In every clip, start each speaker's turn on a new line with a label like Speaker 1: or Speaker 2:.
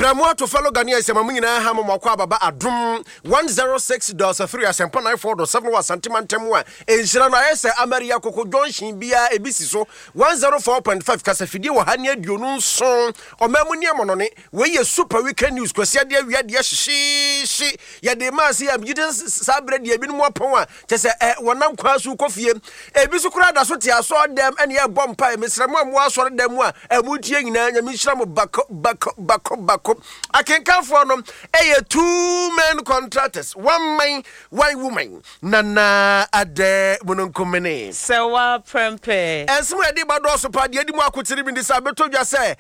Speaker 1: Pramo to follow Ghanaians Mamina Hamamaqua Baba Adum 106.3 Asempa 94.7 Santimantemwa in Shirana Amaria Coco John Bia Ebisiso 104.5 Casafidi Wahania Dunun song or Mamunia Monone where you super weekend news because we had she Yademasi Abidans Sabre Yabin Power just one Kwasu coffee Ebisukra that's what I saw them and your bomb pie Miss Ramon was one of them were a Muting Mishram back. I can come from them. Two men contractors, one man, one woman. Nana ade mununkumene.
Speaker 2: Sewa prempe.
Speaker 1: And some of the bados of Paddy Edimo could see in the Sabato just say,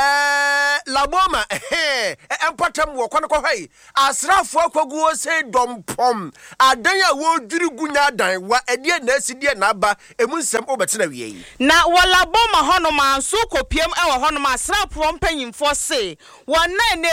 Speaker 1: La Boma, and Patam walk on a way. Asra Foko say Dom Pom. Adaya would do Gunyada, what a dear Nessidia Naba, and Musam Obertinavi.
Speaker 2: Now, while La Boma Honoma, Suko PM, our Honoma, Slap from paying for say. One night,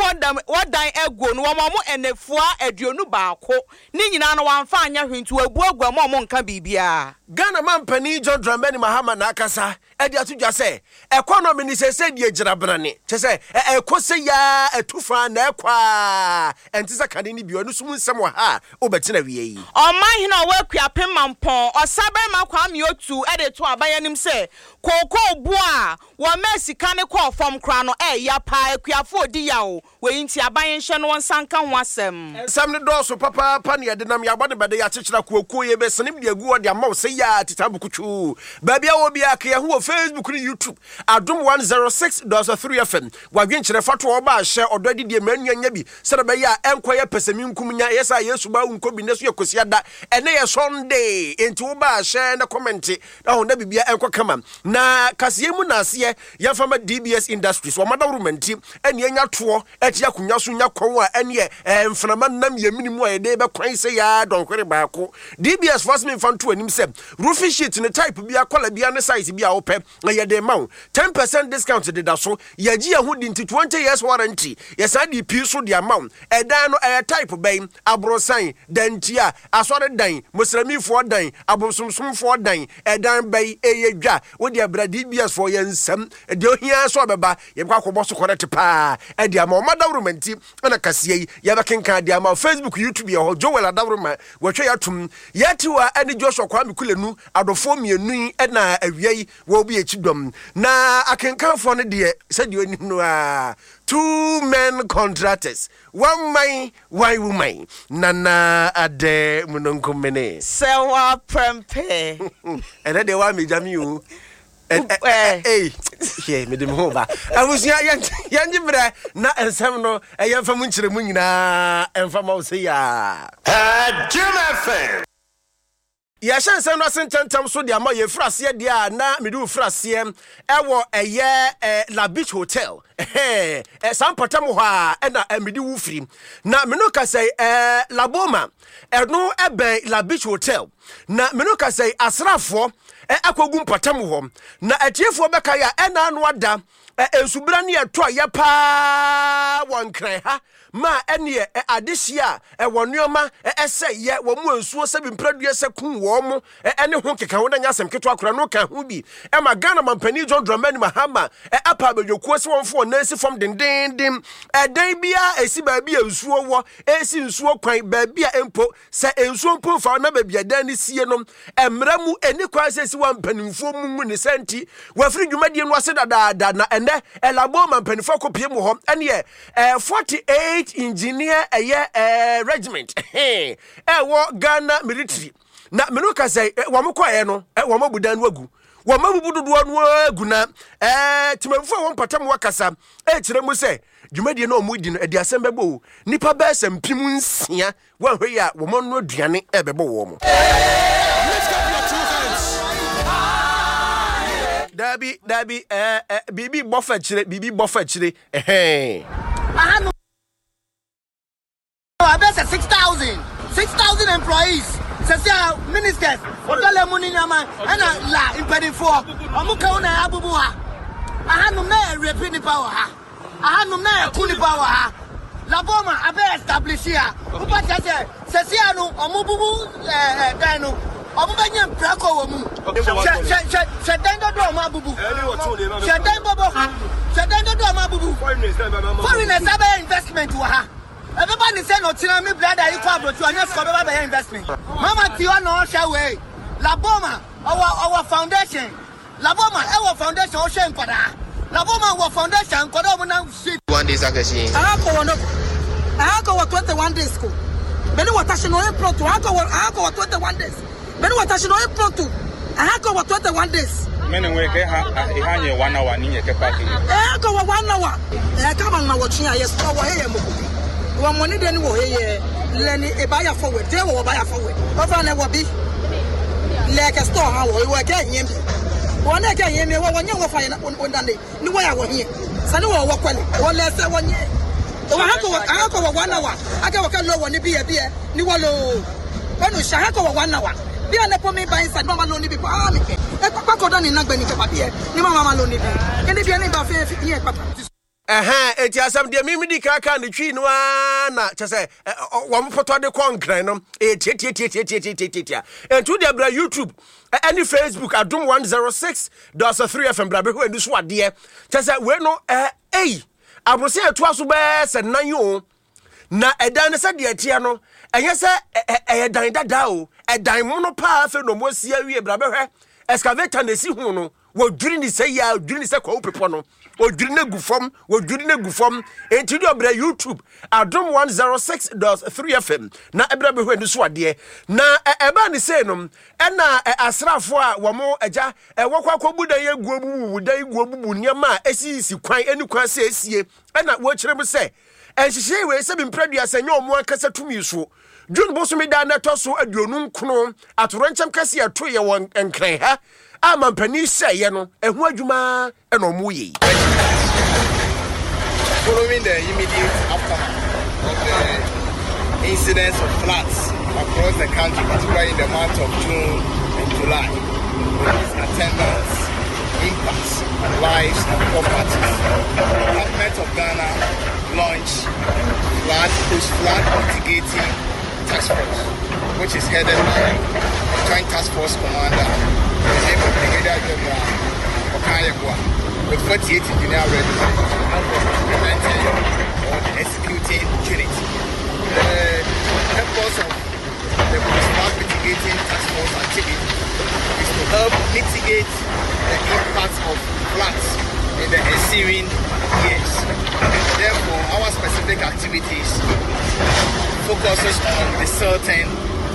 Speaker 2: what die ego, no one and a four at Jonu Bako. Nina one fine yahin to a book where Momon can be beer.
Speaker 1: Ghana man Penny John Dramani Mahama Nakasa, Edia to say, economy said ye Jarabrani, to say, a Koseya, a Tufa, Nequa, and Tisa Canini Bionusum somewhere, Obertina V.
Speaker 2: On my work, ya Pimman Pon, or Sabema Quam Yotu, added to a bayanim say, Coco Bois, one mercy can call from Crown, ya pie, Quiafo Diao, where into a bayan shan one sankan wasem. Some the doors of Papa Pania, the Namia Body by the Yachina Kuoku, Besanim, the Gua, the Mouse, say ya, Titabuku, Baby Obiakia, who are Facebook, YouTube, Adum 106.3 FM, Waginch, the Fatu Oba, share already the menu and Yabi, Sarabaya, Enquire Pesamin Kumina, yes, I yes, Combination Cosiada, and they are Sunday into Oba, share and a comment. Oh, never be a Come na Kasiemuna, see, Yafama DBS Industries, or Madame Rumen, and Yanga Tour, at Yakunyasunya Kowa, and ye, and Fanaman, ye minimum a day, but crazy, don't worry about DBS was me fun to himself. Roofing sheets in the type be a color be on the size be open, like the amount 10% discounted the so Yajia would into 20 years warranty. Yes, I did piece the amount, a dano a type of bane, abro sign, then tia, a sort of dine, Muslimi for dine, abosum for dine, a dime bay a ja, with your bread DBS for yen some, a dohia swababa, Yabako was correct pa, and the amount Madame Rumenti, and a Cassie, Yabakin the amount Facebook, YouTube, or Joel Adavuma, which I to yet to any Joshua Kwame Kulenu, out of 4 million, and na a yay will be a chidom. Na I can come for the dear, said you know, 2 men contractors, 1 man, 1 woman. Nana ade mununkumene. Sewa prempe.
Speaker 1: And then they want me jam you. Hey, yeah, me dem hoba. I was yanjibra na ensamno eyamfa munchire munyina emfa ma say ya. Jim FM. Ya shan san no sententam so dia ma ye frase dia na me do frase e wo eye La Beach Hotel. San patam ho a na me di wo firi. Na me no ka say La Boma no ebe La Beach Hotel. Na me no ka say asrafo akogum patam ho. Na atiefo beka ya na no ada ensubra ne eto ya pa wonkran ha ma ene adehia wonoma ese ye wo mu ensuo se bi mpradua se kun wo mu ene ho keka wo na nyasem keto akora no ka ho bi ma Ghana mampani John Dramani Mahama apa badwokuo se wonfo na esi fom dendenden dan bia esi ba bia ensuo wo esi ensuo kwan ba bia empo se ensuo mpo fa na ba bia dan ni sie no emra mu eni kwa se esi wampanimfo mu ni senti wafiri dwumadie no ase dada na ene La Boma mpanimfo kopie mu ho ene 48 engineer regiment wo Ghana military na menuka say wo mkoye no wo mabudan wagu wo mabubududo no agu na timamfo wo patam wakasa kire mu say dwumadie na omudi no adi asem bebo nipa ba asem pim nsia wo hwe ya wo monno aduane bebo wo mo. Let's get your two hands. Dabi bibi bofa chire
Speaker 3: I bet 6,000 employees. Says ministers. Otole muni nyama ana la impeding for. Amuka una abubu ha. Ahanu me repini power ha. Ahanu me kuni power ha. La Boma abe establish here. Upa tete says no omububu dano. Obubanye prako wo mu. Shedan do ma bubu. Shedan bobo. Shedan do ma bubu. Foreigners have investment to ha. Everybody say no tina me brother you come to anya score be investment. Mama Tio no share way. Laboma our foundation. Laboma our foundation o share nkwada. Laboma our foundation nkwada mo na shit.
Speaker 4: 1 days again.
Speaker 5: I go 21 days school. Many what I should know pronto. I go 21 days. Many what I should know pronto. I go 21 days.
Speaker 6: Many way hanye 1 hour ni yeke party.
Speaker 5: I go 1 hour. I come on watching yes for here mo. One money then wo here. Leni e buy forward. They will buy forward. Over na wo bi. Like a store how we work here. One again here me one year fire on dane. Ni wo ya wo here. Sani wo wo kwale. Wo le se one year. I go 1 hour. I go can low one be ni walo. When shall go 1 hour. Be an epomy by inside Mama Loni be army. A papa done in Nagbani Papier. Ni Mama Loni. And if you never fair here, papa.
Speaker 1: It has some dear Mimidi Kaka and the tree no just say 1 photo de concrane. And to the YouTube, any Facebook at Doom 106.3 FM Brabe and this what dear. Just say we no abose eto aso be se nan yo na edan ne se de atia no enye se edan dada o edan mu no pa fe no mo si awie bra be hwe excavator na si hu no wo dwiri ni se ya dwiri ni se kwa upepo no wo dwiri na gu fom enti do bra YouTube Adom 106.3 FM na ebra be hwe ni so ade na eba ni se no na asrafo a wo mo agya wokwa akobu dan ye guobu dan guobu niam a esisi kwan eni kwan se esie na wo kire mu se enhihye we se bimpradua se nyo mo akasa tumi so June bosomi da na toso aduonum kno atoranchem kase ato ye won enkran ha amampani se ye no ehu adwuma e no mo yi.
Speaker 4: Following the immediate aftermath of the incidents of floods across the country, particularly in the month of June and July, with attendance, impacts on lives and properties, the government of Ghana launched post-flood mitigating task force, which is headed by the Joint Task Force Commander, the name of Brigadier General Okayagwa, with 48 engineer ready implementing or executing unit. The purpose of the post-flood mitigating task force activity is to help mitigate the impact of floods in the ensuing years. Therefore, our specific activities focuses on desalting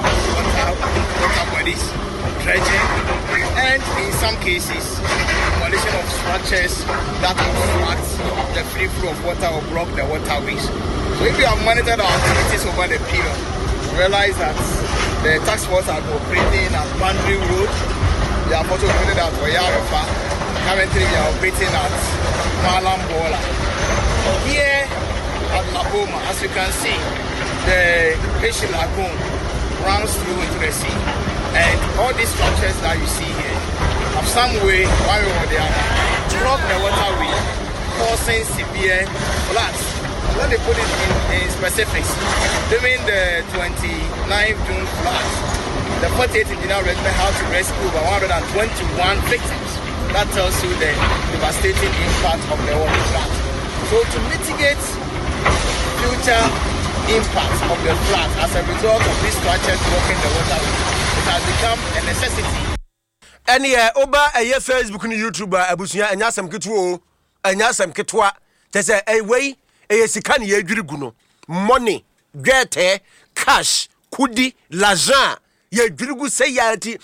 Speaker 4: water bodies, dredging, and in some cases, demolition of structures that obstruct the free flow of water or block the waterways. So if you have monitored our activities over the period, realize that the task force are operating at Boundary Road. We have also operated at Oyarefa. Currently, we are operating at Malambola. Here at Laboma, as you can see, the Peshi Lagoon runs through into the sea. And all these structures that you see here have some way, one way or the other, block the waterway, causing severe floods. Let me put it in specifics. During the 29th June floods, the 48th Engineer Regiment had to rescue over 121 victims. That tells you the devastating impact of the water flood. So to mitigate future impacts of the flood as a result of these structures blocking the waterway, it has become a necessity.
Speaker 1: And oba Facebook and YouTube abusuya anyasem ketuo anyasem ketwa te say way sika ne yadwiri no money gwete cash kudi l'argent yadwiri gu say yanti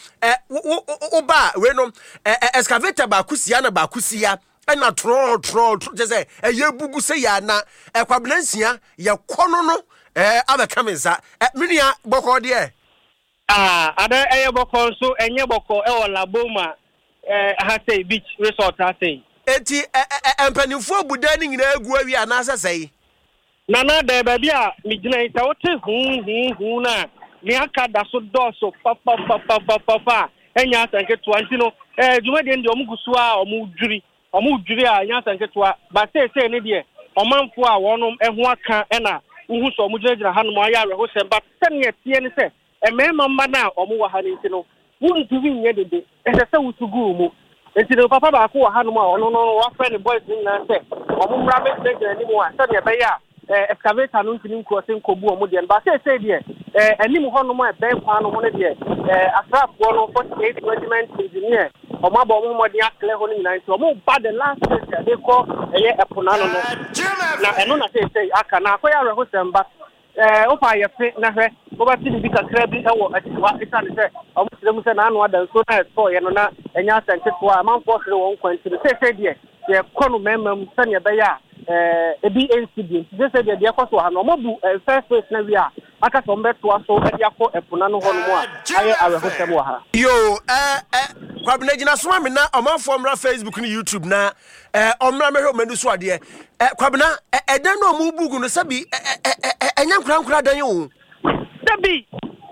Speaker 1: oba we no excavator ba kusia na ba kusia na tro te say yebugu say ya na kwablansia ye kono no abeka mensa menua boko de
Speaker 7: ada boko so enye boko e wala Laboma ha say beach resort ha say
Speaker 1: eti empanifo budani nyina egu awi anasa sei
Speaker 7: nana de baby a migina ita wote hu na ni aka da so doso papa enya sanke to antino djuma de ndi omugusu a omudwiri a nya sanke to ba say ne de omanfo a wonom ehu aka na uhu so omugina hanom aya ho semba tane tie ne se emema mma na omuwa ha ne ntino wuntuwi nye dede se wutugu mu Enti no papa ba ko ha no ma ono no wa friend boys ni na say omumra be dey ni mu a say ne be ya excavator no ntini nkosin kobu omo de ba say de anim ho no ma be kwa no ho ne de asrafo no 48 regiment engineer omo ba omo modern akle ho ni na nti omo ba the last day they call epona no na eno na say aka na akoya re ho semba ofa ye fe na hwe oba ti bi kakra bi ewo atiwa isa ne se omo sire mu se na anu ada so na so ye no na enya asante to a man force won kwanti say de ye kono memam se ne be ya ebi incident they say de akoso ha no mo bu first place na wi a aka so mbeto aso e akọ epona no ho no mo a aye awe ho sem wa ha
Speaker 1: yo kwabena gina so ma me na omanfo mra Facebook ni YouTube na omra mehwe omanu so ade kwabena edan no mu bugu no sabi enya nkura dan yo
Speaker 7: dabi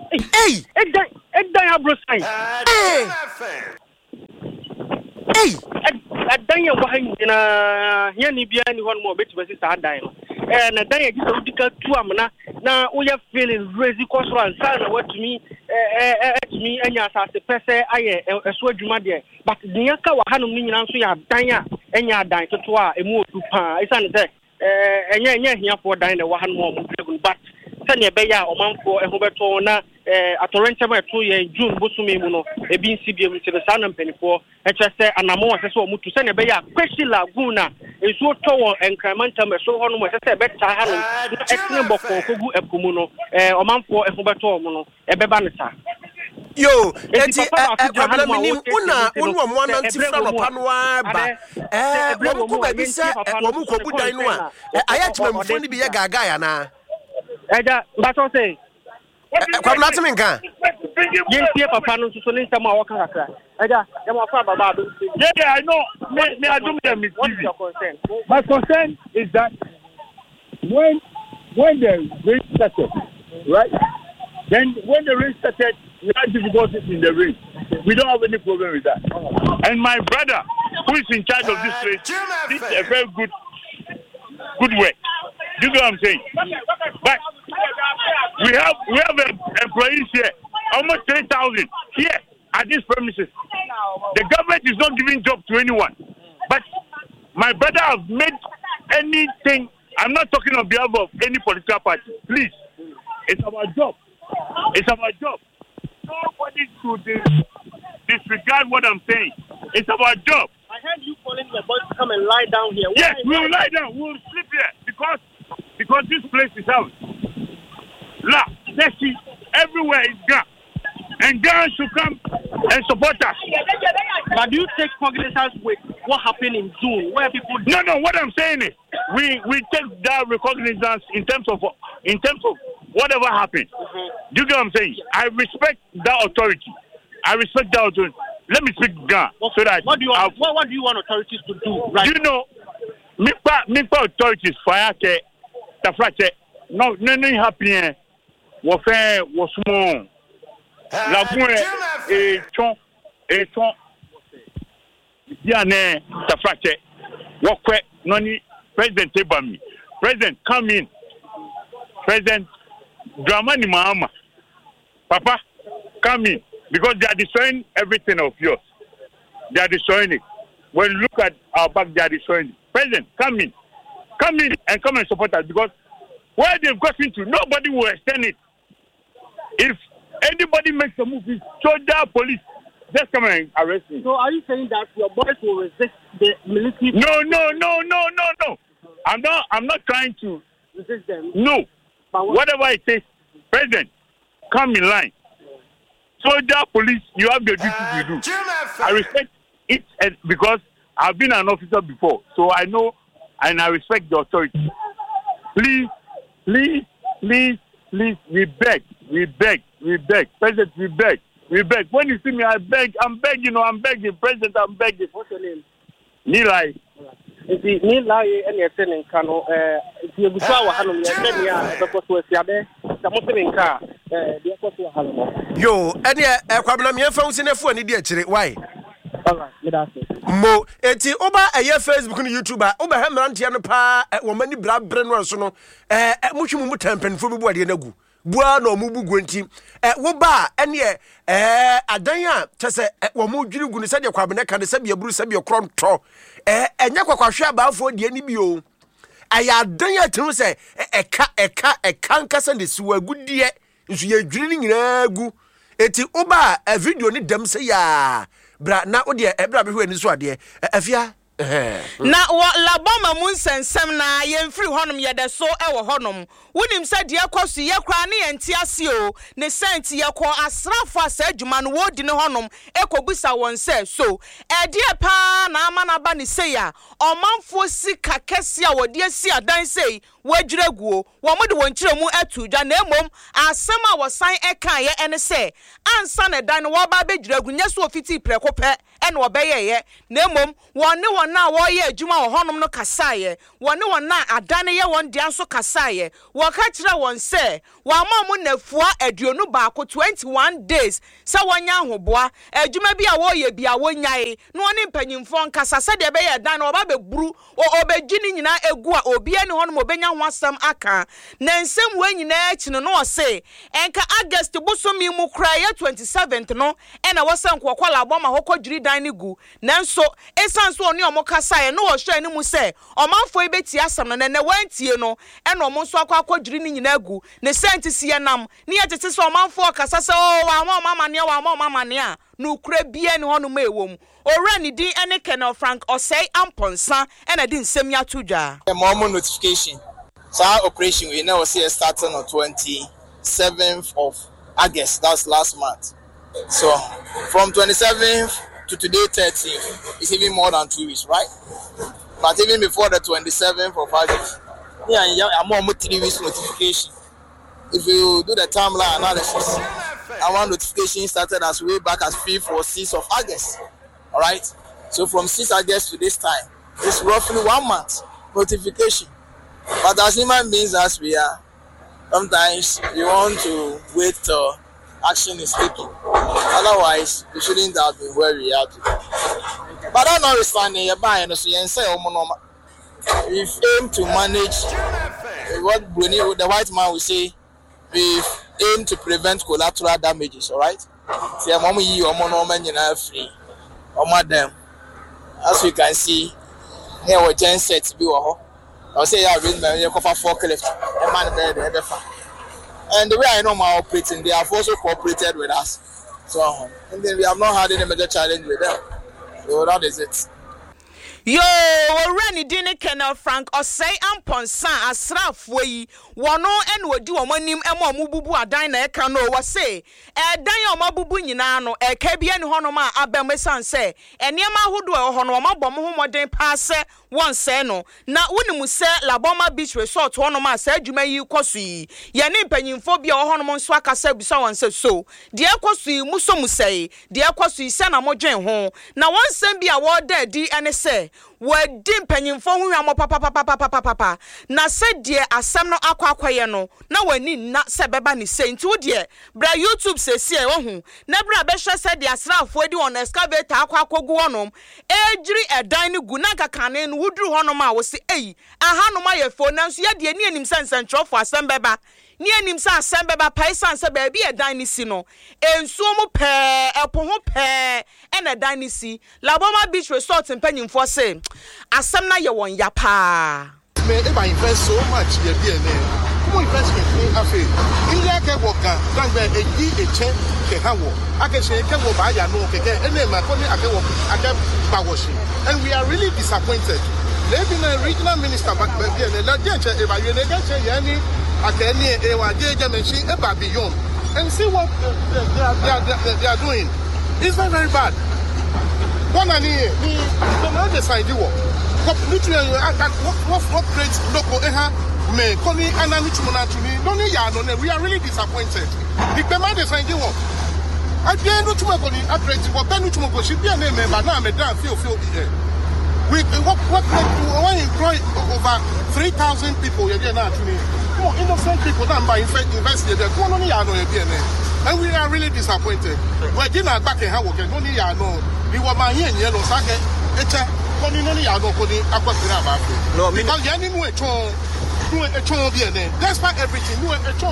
Speaker 7: edan abrosai adan ya wa hanyina nya ni bia ni hon mo beti besi sa adan no na dan ya gisa udika tu amna na wo ya feeling crazy cosran sa na watumi atumi anya asase pese aye eso adwuma de but dia ka wa hanom ni nyina nso ya dan a enya adan toto a emu otu pa isa ne se enya hiafo dan na wa hanom mo pregun but sani be ya omanfo eho beto na atorenche ma to ye June bosume mu no ebi nsibie mu tire sa na mpanifo ekyese anamo wase so omutu sani be ya Kweshi Laguna esu to won enkramanta me so hono mo sese be ta hanom etne boko kogu epumu no omanfo eho beto mu no ebeba ne sa
Speaker 1: yo eti kwabena minim una mo ananti fra no panoa ba wo ko ba bi se wo mu kobu dan no a ayatuma mfo ni bi ye gaga ya na
Speaker 7: eja mbato say
Speaker 1: kwabena timi nkan
Speaker 7: yentie papa no so ne nsama wo kan kakra eja dem afa baba do
Speaker 8: yeah I know me I don't them my concern is that when the rain started, right, then when the rain started we had difficulties in the rain. We don't have any problem with that. And my brother who is in charge of this place did a very good work. Do you know what I'm saying? But we have employees here, almost 3,000 here at these premises. The government is not giving job to anyone. But my brother has made anything. I'm not talking on behalf of any political party. Please, it's our job. It's our job. Nobody should disregard what I'm saying. It's our job.
Speaker 7: I heard you calling the boys to come and lie down here.
Speaker 8: Yes, we'll lie down. We'll sleep here because this place is ours. Let's see, everywhere is gone. And God should come and support us.
Speaker 7: But do you take cognizance with what happened in June, where people?
Speaker 8: No. What I'm saying is, we take that recognizance in terms of whatever happened. Mm-hmm. Do you get what I'm saying? I respect that authority. Let me speak God so that.
Speaker 7: What do you want authorities to do? Right?
Speaker 8: Do you know, me authorities fire ke tafrache no happy wofe wosmo Lagune et ton Diane tafrache wokwe noni President Ebami. President come in. President Dramani Mahama. Papa come in because they are destroying everything of yours. They are destroying it. When you look at our back, they are destroying it. President, come in and come and support us because where they've gotten to, nobody will extend it. If anybody makes a move, it's soldier, police, just come and arrest me.
Speaker 7: So are you saying that your boys will resist the military?
Speaker 8: No. I'm not trying to
Speaker 7: resist them.
Speaker 8: No. Whatever it is, President, come in line. Soldier, police, you have the duty to do. I respect it because I've been an officer before, so I know and I respect the authority. Please, we beg. President, we beg. When you see me, I'm begging. President, I'm begging.
Speaker 7: What's your name?
Speaker 8: Nilai.
Speaker 7: Nilai, and you're saying, Kano, if you go to our home, you're saying, because we're there, the Muslim car,
Speaker 1: yo, and yeah, Kwabena, me found in a phone, idiot, why? Mo eti oba eye Facebook ni YouTuber oba hemrantia no pa wo mani bra bre no so no mutwe mu tempen fo bi bo ade na gu bua na omu bugu nti wo ba ene adan a kyese wo mu dwiri gu ne se de kwabene ka ne se bia buru se bia kronto enya kwakwahwe abaafo de ani bio aya adan a tinu se eka nkasa ne siwa gudie nso ye dwiri nyina gu eti oba video ni dem se ya bra na wo de bra be hwe ni so ade afia
Speaker 2: na laboma mu nsensem na yemfiri honom yede so ewo honom wonim se de ekoso ye kra ne yenti ase o ne senti ye ko asrafo asadwuma no wodi ne honom ekobusa won se so ede pa na amana ba ne se ya omanfo sika kese a wodi asi adan sei wagiraguo wo mo de won kiremu atudwa na emom asem a wosan eka ye ene se ansa ne dan wo ba begiragu nya so ofiti prekope ene obeyeye na emom won ne na wo ye adwuma wo honom no kasaye won na adane ye won dia so kasaye wo ka kire won se wa ma mu nafua aduonu baako 21 days se wonya ahoboa adwuma bi a wo ye bia wo nyae no ne mpanyimfo nkasa se de be ye dan no ba beburu obegini nyina egu a obi ani honom obenya ho asam aka na nsem we nyina achi no no se enka August bosomi mu kra ye 27th no ena wosan kokola aboma hokodwiri dan ne gu nanso esanso oni kasaye no wo hwe ni mu se omanfo ebeti asam no ne wantie no ena omo nso akwadwiri ni nyina agu ne senti sie nam ne yetete se omanfo kasa se wa mama ne a no kura bia ni hono ma ewom owra ni din ene Colonel Frank Osei Amponsa ena din nsem ya tudwa
Speaker 4: more notification so our operation we now see starting on 27th of August, that's last month. So from 27th to today 13th, it's even more than 2 weeks, right? But even before the 27th of August, I'm on 3 weeks notification. If you do the timeline analysis, our notification started as way back as 5th or 6th of August. All right? So from 6th August to this time, it's roughly 1 month notification. But as human beings as we are, sometimes we want to wait till action is taken. Otherwise, we shouldn't have been where we are today. But I'm not responding. We've aimed to manage what the white man will say. We've aimed to prevent collateral damages. All right. As you can see, here were gen sets. I'll say I read my cover forklift. And the way I know my operating, they have also cooperated with us. So, and then we have not had any major challenge with them. So that is it.
Speaker 2: Yo, already didn't Colonel Frank Osei Amponsa asrafo yi wono en wodi omanim emo mububu adan na eka no wo say dan omabubu nyina no eka bia ni hono ma abemesan say eniema hodo e hono omabom ho moden paase won say no na wonimu say Laboma Beach Resort hono ma say adwuma yi koso yi ye ne mpanyimfo bia hono mo nso akasa bisa won say so de koso yi muso musai de koso yi say na modwen ho na won sem bia wo da di ene say wadi mpanyimfo hu hwamo papa na se die asem no akwakoye no na wani na se beba ni se nti wo die bra YouTube se sie wo hu na bra be hwe se die asrafo adi on excavator akwakogu wonom ejiri edan ni gu na kakane no wuduru honom a wo se ei ahanom ayefo na nso ye die ni anim sensentrofo asem beba ni anim sa asem beba paisan se ba bi edan ni si no ensuo mu pe epo ho pe ena edan ni si Laboma Beach Resort mpanyimfo se asem na ye won ya pa
Speaker 9: me if I invest so much here DNA come investment in afi india ke woka dan be eji eche ke hawo ake se ke wo ba ya no keke ene ma ko ni ake wo ake ba washi and we are really disappointed leaving a regional minister back be DNA la je che e ba ye ne ke che ye ni ake ni e wa je mention e ba beyond and see what they are doing. It's very, very bad. One and the decide what great local me calling and we are really disappointed. The payment decide what I didn't know I create what Benuchmo should be a name, but now I'm a damn feel here. We employ over 3,000 people again actually. No innocent people that by invested they're going on and we are really disappointed. We're getting back in how we can only know. We were my yellow sacket, it's a Conini Yano Cody Aquatina. No, because Yanni knew a chon, despite everything, knew a chon.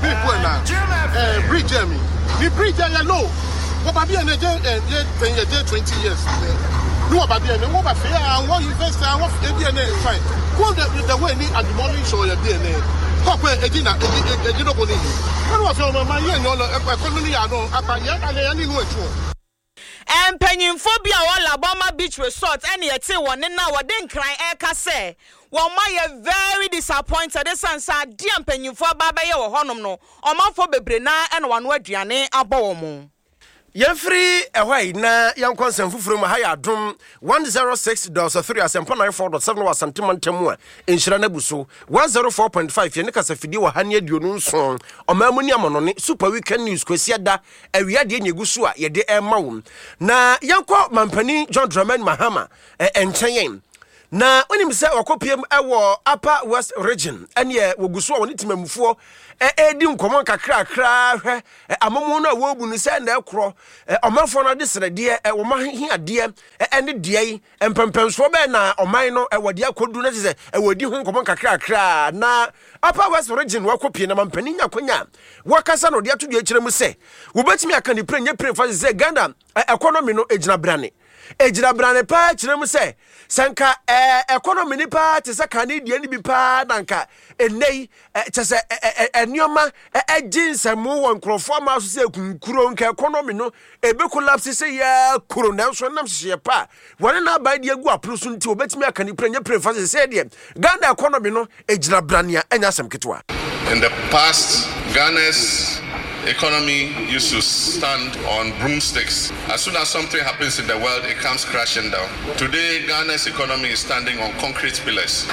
Speaker 9: people na bridge me. The bridge ya low. What baby and 20 years. No baby and what ba fair and what invest and what DNA fine. Go the way ni at the morning show your DNA. Papa Edina Edino Boni. When was your my year no economy I know apa ya ale no etu.
Speaker 2: Penyinphobia wala Boma Beach Resort any ete one na wade nkran eka se won very disappointed this answer dia penyinfo baba ye wo honom no omafo bebre na ene wano aduane abo mo
Speaker 1: Yefri ehwai na yankonsem fufuru mu ha ya adom 106.3 asempa 94.7 wa santimantam a enhyira na buso 104.5 ye ne kasafidi wa ha ne aduonu nson omamu ni amonone super weekend news kwesi ada awia de nyeguso a ye de ema wo na yanko mampani John Dramani Mahama enchen na onim se wakopiem ewo Upper West region ene woguso woni timamufuo edi nkomo kakra hwe amomo na wobu ni se na ekro omafo na de srede wo mahi ade ene de empempemso be na oman no wode akodu na se wodi hu nkomo kakra na Upper West region wakopie na mampani nyakonya wakasa no de atodi akirem se wobetimi aka ni prenye prefa se Ghana economy no ejina brane pa kirem se sanka economy ni pa te se Canada ni bi pa nanka enei chese enioma ejinsemu won krofo ma so se kunkuro nka economy no ebe collapse se ya corona so nam hye pa wone na ba de agu aproso nti obetimi aka ni prenya prefa se de Ghana economy no ejina brania enya asem ketwa.
Speaker 10: In the past, Ghana's economy used to stand on broomsticks. As soon as something happens in the world, it comes crashing down. Today, Ghana's economy is standing on concrete pillars.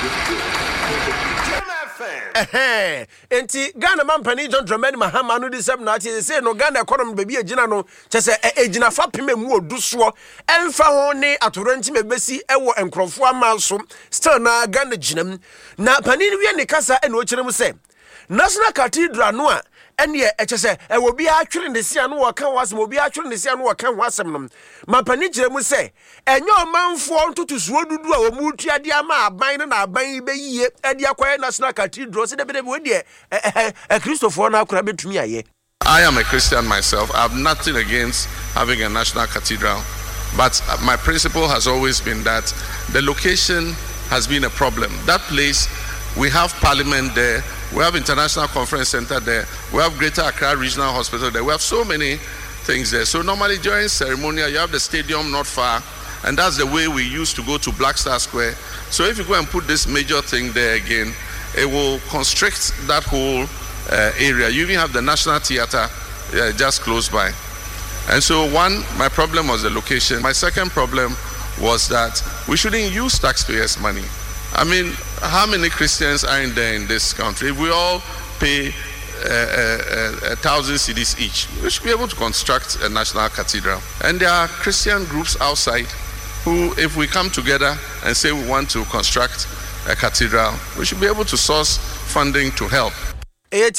Speaker 1: Enti Ghana mampani John Dramani Mahama no disem na ati say no Ghana economy baby ejina no chese ejina fa peme mu oduso emfa ho ne atoranti mebesi ewo enkrofo amanso still na Ghana ginam na pani wie ne kasa ene o kirem say National Cathedral no a ene chese ewo bi atwere ne sia no wo kan wasem obi atwere ne sia no wo kan wasem no mampani kirem say enyo manfo ntutusuo dudu a omu tuade ama aban na aban be yie ade akoye National Cathedral se de be we de Christopher na akura betumi aye.
Speaker 10: I am a Christian myself. I have nothing against having a National Cathedral, but my principle has always been that the location has been a problem. That place, we have Parliament there, we have International Conference Center there, we have Greater Accra Regional Hospital there, we have so many things there. So normally during ceremonial, you have the stadium not far, and that's the way we used to go to Black Star Square. So if you go and put this major thing there again, it will constrict that whole area. You even have the National Theatre just close by. And so my problem was the location. My second problem was that we shouldn't use taxpayers' money. I mean, how many Christians are in there in this country? If we all pay 1,000 cedis each, we should be able to construct a national cathedral. And there are Christian groups outside who, if we come together and say we want to construct a cathedral, we should be able to source funding to help.
Speaker 1: Ti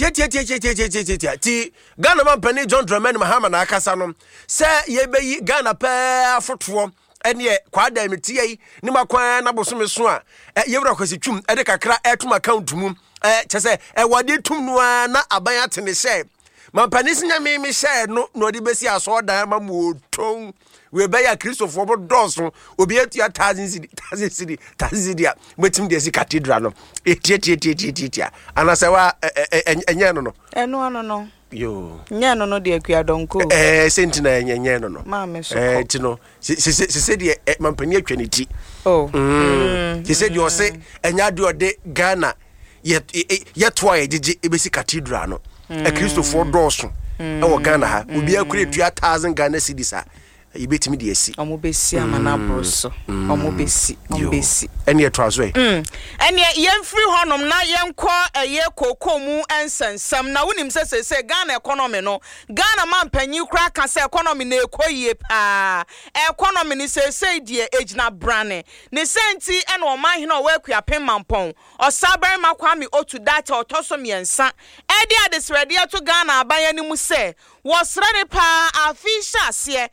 Speaker 1: Ghana mampani John Dramani Mahama na akasa no se yebeyi Ghana pa afoto ene kwada emtie ni makwan na bosome so a yewura kwasi twum de kakra etum account mu chese wade tum no na aban atene she mampani sinya me she no de besi aso dan ma mu oton we be ya Christopher bo doso obi atua 1,000 cedi a metim de si cathedral no etietietietitia anasewa enye no
Speaker 2: no
Speaker 1: yo
Speaker 2: nye no de akua donko
Speaker 1: sentina enye no
Speaker 2: ma me so
Speaker 1: ti no se de mampani atwa ne ti se de o se enya de ode Ghana ye toa ye ebesi cathedral no Christopher doso e wo Ghana ha obi akure tua 1,000 Ghana cedis a ibetimi de asi
Speaker 2: omobesi amana broso omobesi
Speaker 1: ene etrazo
Speaker 2: ene yemfiri honom na yenko eye kokomu ensensam na wonim se Ghana economy no Ghana mampanyi kura ka se economy na ekoyie pa economy ni se die ejina brane ne senti ene o man hena o wakua pemampon osaber makwami otu data otoso miensa ede adesrede to Ghana abayani mu se wasrade pa afisha se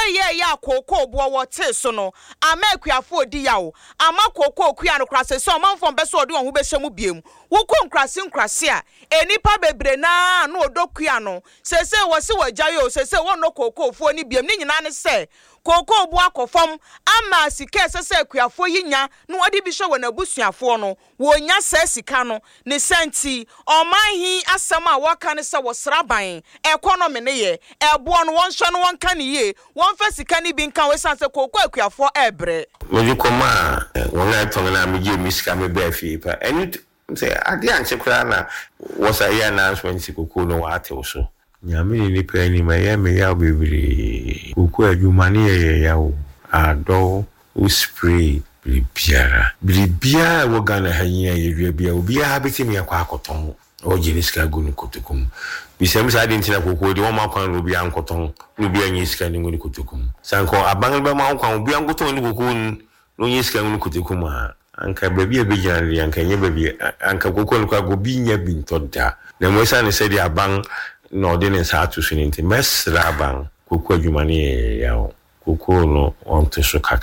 Speaker 2: ye ya koko bo wo te so no ama akuafo odi yawo ama koko kua no krase se o manfo be so odi won ho be hyemu biem wo ko nkrase a enipa bebre na no odokua no sese wo se wajayo sese won no koko fo ni biem ni nyina ne se koko bu akofom ama sika sese akuafo yinya no odi bi hwe wona busuafo no wo nya sa sika no ne senti omanhi asem a waka ne se wo sraban economy ne ye ebo no won hwe no won ka ne ye won fa sika ni bi nka we sanse koko akuafo ebre
Speaker 11: mo koma won na tonga na me je misika me ba fi pa eni say ade anche kra na was a year announcement koko no wa ate so nyame ni pa ni ma ya me ya bebiri koko adwuma ne ye ya o ado o spray Bribia wo Ghana ha yin ye bia obi a betimi akwa akoton o jeniska gunu kotokum bisem sa de ntina koko de wo makwan obi ankoton obi anyi sika ni ngunu kotokum sanko abangan ba ma kwan obi ankoton ni koko no nyi sika ngunu kotokum ha anka baby be janri anka nye baby anka koko ko agobi nya bi ntoda na mo sa ne se de aban no de ne sa atu so ni mesra aban koko adwuma ne ya koko no on to so